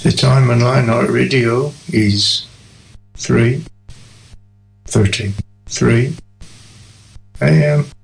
The time on Lionheart Radio is 3:33 a.m.